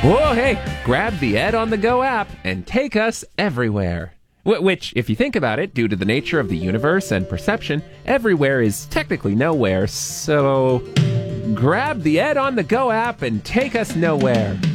Whoa, hey, grab the Ed on the Go app and take us everywhere. Which, if you think about it, due to the nature of the universe and perception, everywhere is technically nowhere, so grab the Ed on the Go app and take us nowhere.